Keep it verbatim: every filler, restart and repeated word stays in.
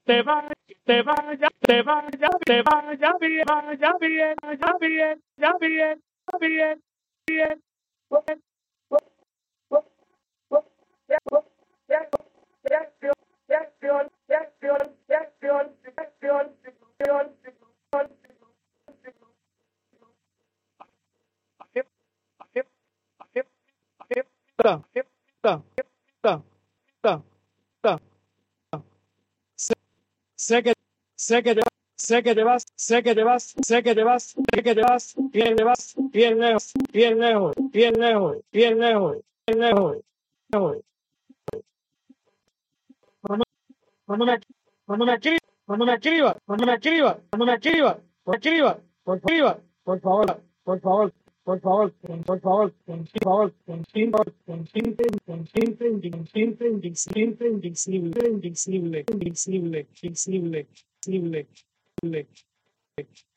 te vaya, te vaya, te vaya, te vaya bien, vaya bien, vaya bien, ya bien, ya bien, bien, bien, sé que sé que te vas, sé que te vas, sé que te vas, sé que te vas, sé que te vas, bien te vas, bien lejos, bien lejos, bien lejos, bien lejos, bien lejos, lejos. Cuando me, cuando me escriba, cuando me escriba, cuando me escriba, cuando me escriba, por escriba, por escriba, por favor, por favor, por favor, por favor, por favor, insible, insible, insible, insible, insible, insible, insible, insible, insible, insible.